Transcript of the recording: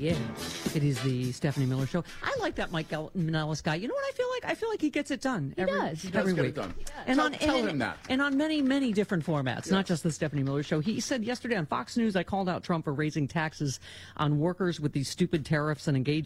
Yeah, it is the Stephanie Miller Show. I like that Mike Manellis guy. You know what I feel like? I feel like he gets it done. He does. He does every get week. it done. And Tell him that. And on many, many different formats, not just the Stephanie Miller Show. He said yesterday on Fox News, I called out Trump for raising taxes on workers with these stupid tariffs and engaging